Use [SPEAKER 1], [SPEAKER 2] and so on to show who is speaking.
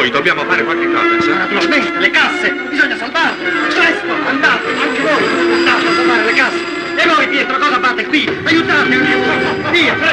[SPEAKER 1] noi dobbiamo fare qualche cosa.
[SPEAKER 2] Naturalmente, le casse, bisogna salvarle. Presto, andate, anche voi, andate a salvare le casse. E voi, Pietro, cosa fate qui? Aiutatemi! Via, presto!